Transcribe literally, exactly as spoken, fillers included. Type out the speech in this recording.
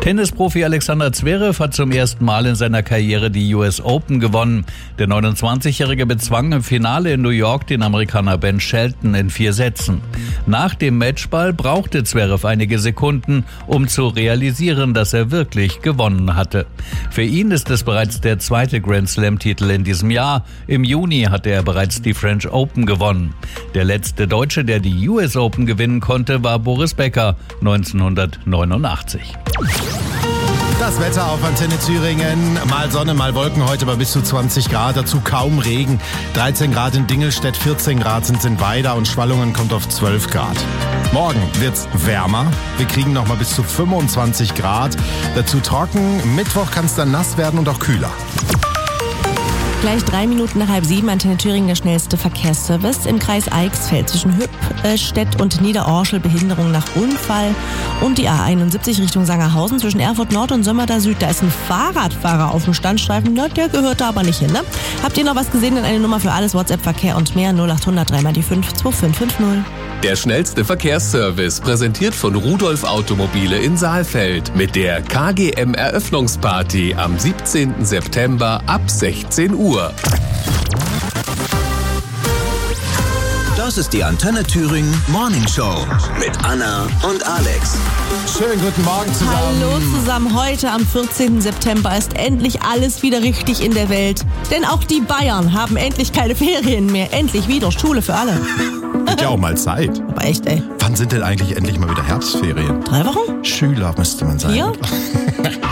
Tennisprofi Alexander Zverev hat zum ersten Mal in seiner Karriere die U S Open gewonnen. Der neunundzwanzigjährige bezwang im Finale in New York den Amerikaner Ben Shelton in vier Sätzen. Nach dem Matchball brauchte Zverev einige Sekunden, um zu realisieren, dass er wirklich gewonnen hatte. Für ihn ist es bereits der zweite Grand-Slam-Titel in diesem Jahr. Im Juni hatte er bereits die French Open gewonnen. Der letzte Deutsche, der die U S Open gewinnen konnte, war Boris Becker neunzehnhundertneunundachtzig. Das Wetter auf Antenne Thüringen. Mal Sonne, mal Wolken, heute bei bis zu zwanzig Grad, dazu kaum Regen. dreizehn Grad in Dingelstedt, vierzehn Grad sind es in Weida und Schwallungen kommt auf zwölf Grad. Morgen wird's wärmer. Wir kriegen noch mal bis zu fünfundzwanzig Grad. Dazu trocken. Mittwoch kann es dann nass werden und auch kühler. Gleich drei Minuten nach halb sieben, Antenne Thüringen, der schnellste Verkehrsservice. Im Kreis Eichsfeld zwischen Hüppstedt und Niederorschel Behinderung nach Unfall. Und die A einundsiebzig Richtung Sangerhausen zwischen Erfurt Nord und Sömmerda Süd. Da ist ein Fahrradfahrer auf dem Standstreifen, na, der gehört da aber nicht hin, ne? Habt ihr noch was gesehen? Dann eine Nummer für alles, WhatsApp-Verkehr und mehr, null acht hundert drei mal die fünf zwei fünf fünf null. Der schnellste Verkehrsservice, präsentiert von Rudolf Automobile in Saalfeld mit der K G M-Eröffnungsparty am siebzehnten September ab sechzehn Uhr. Das ist die Antenne Thüringen Morning Show mit Anna und Alex. Schönen guten Morgen zusammen. Hallo zusammen. Heute am vierzehnten September ist endlich alles wieder richtig in der Welt. Denn auch die Bayern haben endlich keine Ferien mehr. Endlich wieder Schule für alle. Wird ja auch mal Zeit. Aber echt, ey. Wann sind denn eigentlich endlich mal wieder Herbstferien? Drei Wochen? Schüler müsste man sein. Vier?